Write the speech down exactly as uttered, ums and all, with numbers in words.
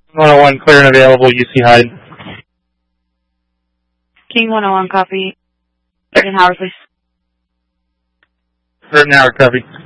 one oh one, clear and available, U C Hyde. King one oh one, copy. Sergeant Howard, please. Sergeant Howard, copy.